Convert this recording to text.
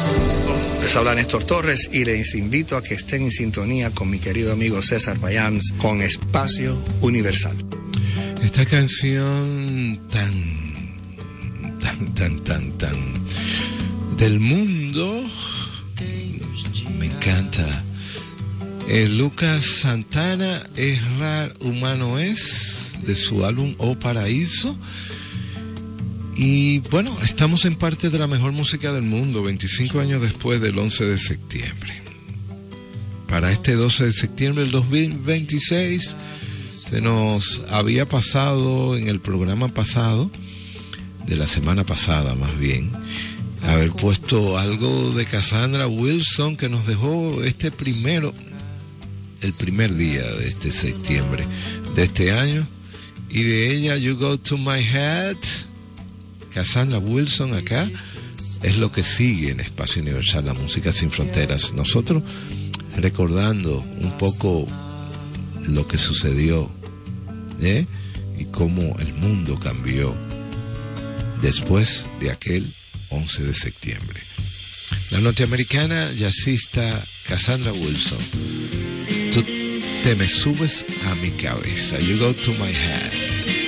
Les habla Néstor Torres y les invito a que estén en sintonía con mi querido amigo César Payams con Espacio Universal. Esta canción tan del mundo me encanta. Lucas Santana, Es Rar Humano Es, de su álbum O Paraíso. Y bueno, estamos en parte de la mejor música del mundo, 25 años después del 11 de septiembre. Para este 12 de septiembre del 2026, se nos había pasado en el programa pasado, de la semana pasada más bien, haber puesto algo de Cassandra Wilson, que nos dejó el primer día de este septiembre de este año, y de ella You Go to My Head. Cassandra Wilson acá es lo que sigue en Espacio Universal, la música sin fronteras. Nosotros recordando un poco lo que sucedió, y cómo el mundo cambió después de aquel 11 de septiembre. La norteamericana jazzista Cassandra Wilson. Tú te me subes a mi cabeza. You go to my head.